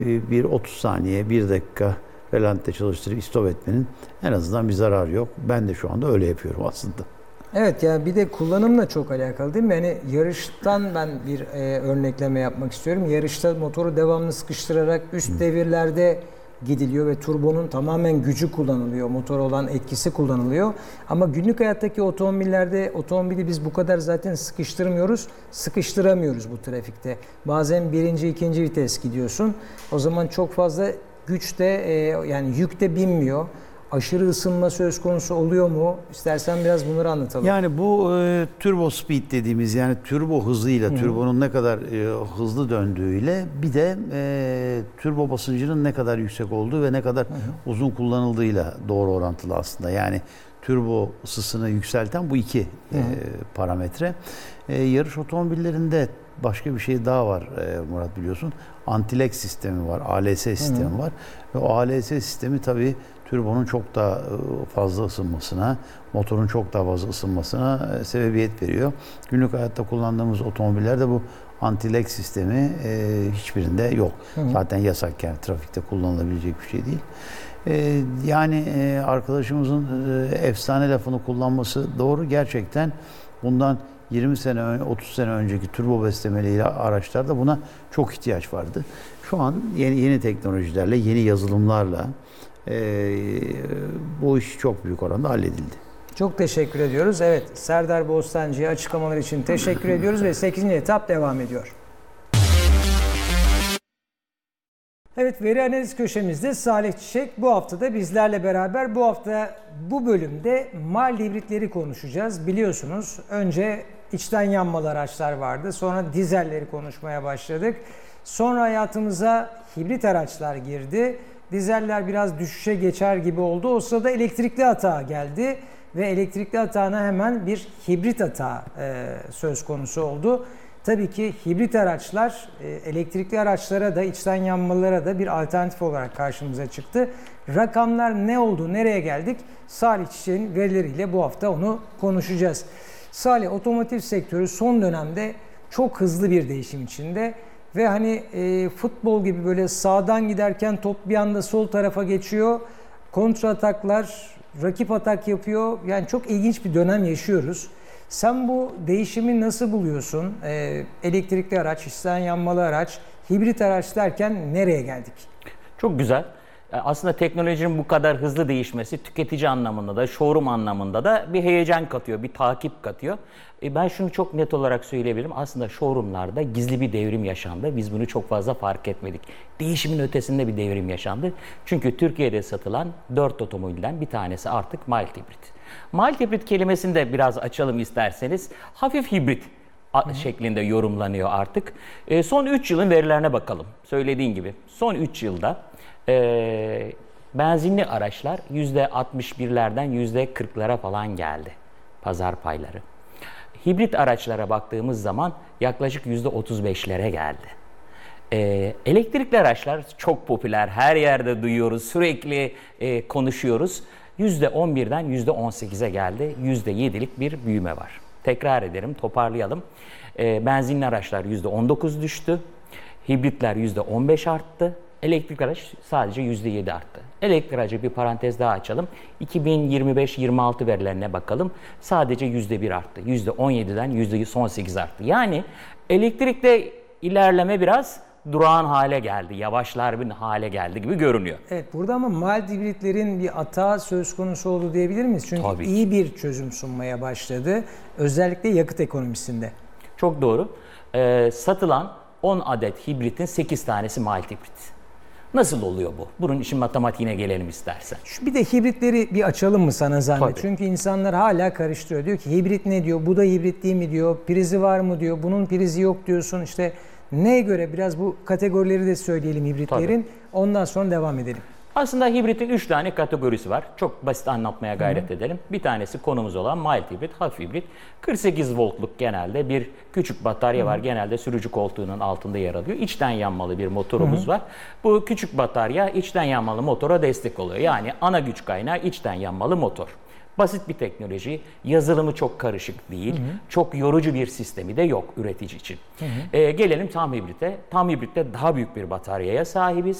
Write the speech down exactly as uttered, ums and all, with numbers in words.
bir otuz saniye, bir dakika relante çalıştırıp istop etmenin en azından bir zararı yok. Ben de şu anda öyle yapıyorum aslında. Evet, yani bir de kullanımla çok alakalı değil mi? Yani yarıştan ben bir e, örnekleme yapmak istiyorum. Yarışta motoru devamlı sıkıştırarak üst devirlerde gidiliyor ve turbonun tamamen gücü kullanılıyor. Motora olan etkisi kullanılıyor. Ama günlük hayattaki otomobillerde otomobili biz bu kadar zaten sıkıştırmıyoruz. Sıkıştıramıyoruz bu trafikte. Bazen birinci, ikinci vites gidiyorsun. O zaman çok fazla güç de e, yani yük de binmiyor. Aşırı ısınma söz konusu oluyor mu? İstersen biraz bunları anlatalım. Yani bu e, turbo speed dediğimiz, yani turbo hızıyla, Hı-hı. turbonun ne kadar e, hızlı döndüğüyle bir de e, turbo basıncının ne kadar yüksek olduğu ve ne kadar Hı-hı. uzun kullanıldığıyla doğru orantılı aslında. Yani turbo ısısını yükselten bu iki e, parametre. E, yarış otomobillerinde başka bir şey daha var e, Murat, biliyorsun. Anti-lag sistemi var, A L S sistemi Hı-hı. var. Ve o A L S sistemi tabii turbonun çok daha fazla ısınmasına, motorun çok daha fazla ısınmasına sebebiyet veriyor. Günlük hayatta kullandığımız otomobillerde bu anti-lag sistemi e, hiçbirinde yok. Hı hı. Zaten yasak, yani trafikte kullanılabilecek bir şey değil. E, yani e, arkadaşımızın e, efsane lafını kullanması doğru. Gerçekten bundan yirmi sene, otuz sene önceki turbo beslemeli araçlarda buna çok ihtiyaç vardı. Şu an yeni yeni teknolojilerle, yeni yazılımlarla Ee, bu iş çok büyük oranda halledildi. Çok teşekkür ediyoruz. Evet, Serdar Bostancı'ya açıklamalar için teşekkür ediyoruz ve sekizinci etap devam ediyor. Evet, veri analiz köşemizde Salih Çiçek bu hafta da bizlerle beraber. Bu hafta bu bölümde mild hibritleri konuşacağız. Biliyorsunuz önce içten yanmalı araçlar vardı. Sonra dizelleri konuşmaya başladık. Sonra hayatımıza hibrit araçlar girdi. Dizeller biraz düşüşe geçer gibi oldu. O sırada elektrikli atağı geldi ve elektrikli atağına hemen bir hibrit atağı e, söz konusu oldu. Tabii ki hibrit araçlar e, elektrikli araçlara da, içten yanmalara da bir alternatif olarak karşımıza çıktı. Rakamlar ne oldu, nereye geldik? Salih Çiçek'in verileriyle bu hafta onu konuşacağız. Salih, otomotiv sektörü son dönemde çok hızlı bir değişim içinde. Ve hani e, futbol gibi böyle sağdan giderken top bir anda sol tarafa geçiyor. Kontra ataklar, rakip atak yapıyor. Yani çok ilginç bir dönem yaşıyoruz. Sen bu değişimi nasıl buluyorsun? E, elektrikli araç, içten yanmalı araç, hibrit araç derken nereye geldik? Çok güzel. Aslında teknolojinin bu kadar hızlı değişmesi tüketici anlamında da, showroom anlamında da bir heyecan katıyor, bir takip katıyor. Ben şunu çok net olarak söyleyebilirim. Aslında showroomlarda gizli bir devrim yaşandı. Biz bunu çok fazla fark etmedik. Değişimin ötesinde bir devrim yaşandı. Çünkü Türkiye'de satılan dört otomobilden bir tanesi artık mild hibrit. Mild hibrit kelimesini de biraz açalım isterseniz. Hafif hibrit Hı. şeklinde yorumlanıyor artık. Son üç yılın verilerine bakalım. Söylediğin gibi son üç yılda E, benzinli araçlar yüzde altmış birlerden yüzde kırklara falan geldi pazar payları. Hibrit araçlara baktığımız zaman yaklaşık yüzde otuz beşlere geldi. E, elektrikli araçlar çok popüler, her yerde duyuyoruz, sürekli e, konuşuyoruz. yüzde on birden yüzde on sekize geldi, yüzde yedilik bir büyüme var. Tekrar ederim, toparlayalım. E, benzinli araçlar yüzde on dokuz düştü, hibritler yüzde on beş arttı. Elektrik araç sadece yüzde yedi arttı. Elektrik aracı bir parantez daha açalım. iki bin yirmi beş yirmi altı verilerine bakalım. Sadece yüzde bir arttı. yüzde on yediden yüzde on sekiz arttı. Yani elektrikte ilerleme biraz durağan hale geldi. Yavaşlar bir hale geldi gibi görünüyor. Evet, burada ama mild hibritlerin bir atağı söz konusu oldu diyebilir miyiz? Çünkü Tabii. iyi bir çözüm sunmaya başladı. Özellikle yakıt ekonomisinde. Çok doğru. Ee, satılan on adet hibritin sekiz tanesi mild hibrit. Nasıl oluyor bu? Bunun işin matematiğine gelelim istersen. Şu bir de hibritleri bir açalım mı sana zahmet? Tabii. Çünkü insanlar hala karıştırıyor. Diyor ki hibrit ne diyor? Bu da hibrit değil mi diyor? Prizi var mı diyor? Bunun prizi yok diyorsun. İşte neye göre biraz bu kategorileri de söyleyelim hibritlerin. Tabii. Ondan sonra devam edelim. Aslında hibritin üç tane kategorisi var. Çok basit anlatmaya gayret Hı-hı. edelim. Bir tanesi konumuz olan mild hibrit, hafif hibrit. kırk sekiz voltluk genelde bir küçük batarya Hı-hı. var. Genelde sürücü koltuğunun altında yer alıyor. İçten yanmalı bir motorumuz Hı-hı. var. Bu küçük batarya içten yanmalı motora destek oluyor. Yani ana güç kaynağı içten yanmalı motor. Basit bir teknoloji, yazılımı çok karışık değil, hı hı. çok yorucu bir sistemi de yok üretici için. Hı hı. Ee, gelelim tam hibrite. Tam hibritte daha büyük bir bataryaya sahibiz.